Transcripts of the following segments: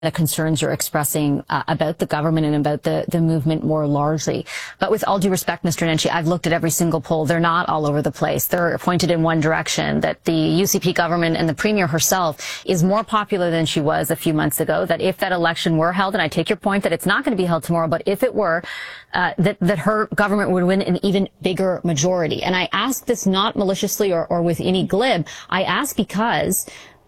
the concerns you're expressing about the government and about the movement more largely. But with all due respect, Mr. Nenshi, I've looked at every single poll. They're not all over the place. They're pointed in one direction, that the UCP government and the Premier herself is more popular than she was a few months ago, that if that election were held, and I take your point that it's not going to be held tomorrow, but if it were, that her government would win an even bigger majority. And I ask this not maliciously or with any glib. I ask because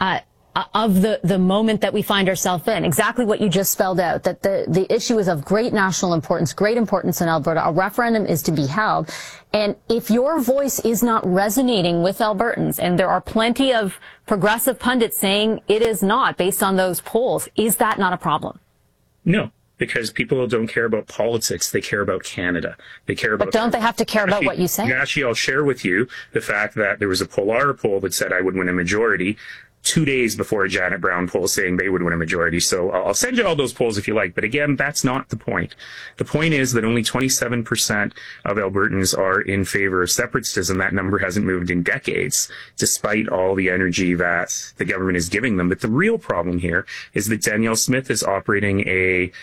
of the moment that we find ourselves in, exactly what you just spelled out, that the issue is of great national importance, great importance in Alberta. A referendum is to be held. And if your voice is not resonating with Albertans, and there are plenty of progressive pundits saying it is not based on those polls, is that not a problem? No. Because people don't care about politics, they care about Canada. They care about. But don't they have to care about what you say? Actually, I'll share with you the fact that there was a Polar poll that said I would win a majority 2 days before a Janet Brown poll saying they would win a majority. So I'll send you all those polls if you like. But again, that's not the point. The point is that only 27% of Albertans are in favor of separatism. That number hasn't moved in decades, despite all the energy that the government is giving them. But the real problem here is that Danielle Smith is operating a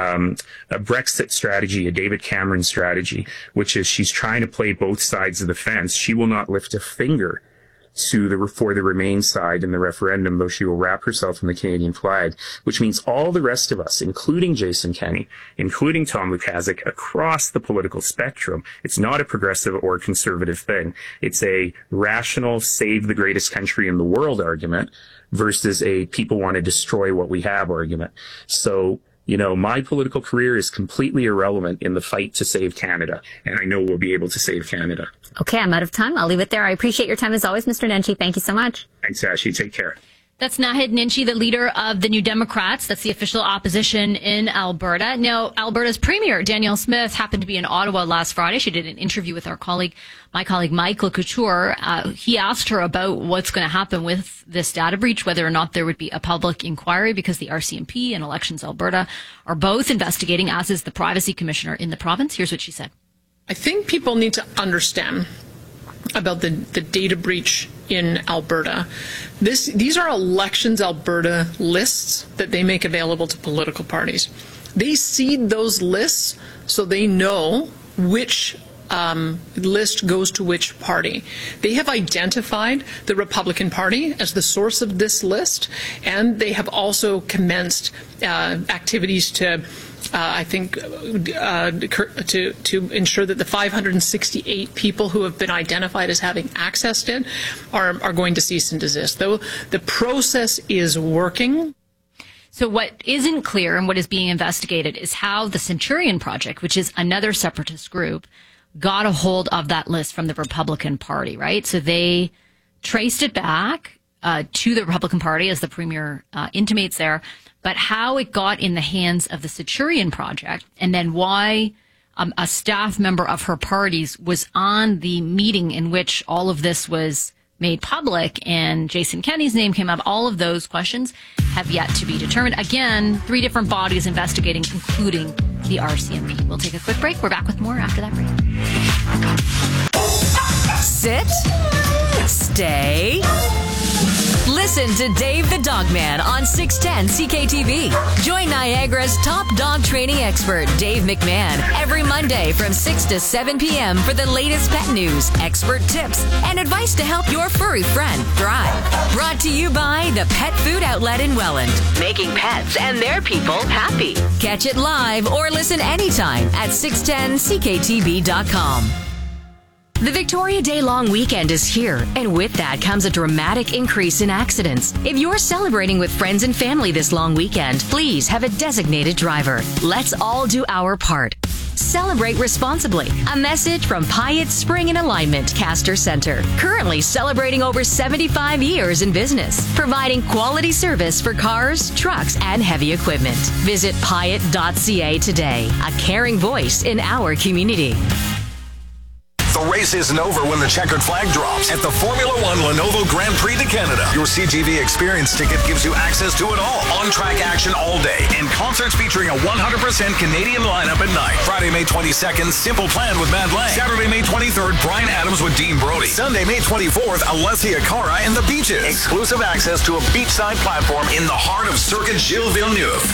Brexit strategy, a David Cameron strategy, which is she's trying to play both sides of the fence. She will not lift a finger for the Remain side in the referendum, though she will wrap herself in the Canadian flag, which means all the rest of us, including Jason Kenney, including Tom Lukaszuk, across the political spectrum, it's not a progressive or conservative thing. It's a rational, save the greatest country in the world argument versus a people want to destroy what we have argument. So, you know, my political career is completely irrelevant in the fight to save Canada, and I know we'll be able to save Canada. Okay, I'm out of time. I'll leave it there. I appreciate your time as always, Mr. Nenshi. Thank you so much. Thanks, Ashley. Take care. That's Naheed Nenshi, the leader of the New Democrats. That's the official opposition in Alberta. Now, Alberta's Premier, Danielle Smith, happened to be in Ottawa last Friday. She did an interview with my colleague, Michael Couture. He asked her about what's going to happen with this data breach, whether or not there would be a public inquiry, because the RCMP and Elections Alberta are both investigating, as is the Privacy Commissioner in the province. Here's what she said. I think people need to understand about the data breach in Alberta. These are Elections Alberta lists that they make available to political parties. They seed those lists so they know which list goes to which party. They have identified the Republican Party as the source of this list, and they have also commenced activities to to ensure that the 568 people who have been identified as having accessed it are going to cease and desist. Though the process is working. So what isn't clear and what is being investigated is how the Centurion Project, which is another separatist group, got a hold of that list from the Republican Party, right? So they traced it back to the Republican Party, as the Premier intimates there, but how it got in the hands of the Centurion Project, and then why a staff member of her party's was on the meeting in which all of this was made public and Jason Kenney's name came up, all of those questions have yet to be determined. Again, 3 different bodies investigating, including the RCMP. We'll take a quick break. We're back with more after that break. Sit. Stay. Listen to Dave the Dog Man on 610 CKTV. Join Niagara's top dog training expert, Dave McMahon, every Monday from 6 to 7 p.m. for the latest pet news, expert tips, and advice to help your furry friend thrive. Brought to you by the Pet Food Outlet in Welland, making pets and their people happy. Catch it live or listen anytime at 610CKTV.com. The Victoria Day long weekend is here, and with that comes a dramatic increase in accidents. If you're celebrating with friends and family this long weekend, please have a designated driver. Let's all do our part. Celebrate responsibly. A message from Pyatt Spring and Alignment Castor Center. Currently celebrating over 75 years in business, providing quality service for cars, trucks, and heavy equipment. Visit Pyatt.ca today. A caring voice in our community. The race isn't over when the checkered flag drops at the Formula One Lenovo Grand Prix de Canada. Your CGV Experience ticket gives you access to it all. On-track action all day and concerts featuring a 100% Canadian lineup at night. Friday, May 22nd, Simple Plan with Mad Lang. Saturday, May 23rd, Bryan Adams with Dean Brody. Sunday, May 24th, Alessia Cara and the Beaches. Exclusive access to a beachside platform in the heart of Circuit Gilles Villeneuve.